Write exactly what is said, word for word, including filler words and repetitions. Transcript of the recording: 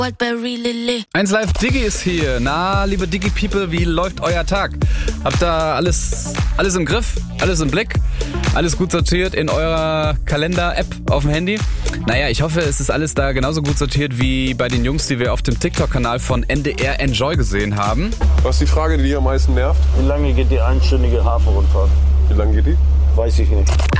eins Live Diggi ist hier. Na, liebe Diggi-People, wie läuft euer Tag? Habt ihr alles, alles im Griff? Alles im Blick? Alles gut sortiert in eurer Kalender-App auf dem Handy? Naja, ich hoffe, es ist alles da genauso gut sortiert wie bei den Jungs, die wir auf dem TikTok-Kanal von N D R Enjoy gesehen haben. Was ist die Frage, die dich am meisten nervt? Wie lange geht die einstündige Hafenrundfahrt? Wie lange geht die? Weiß ich nicht.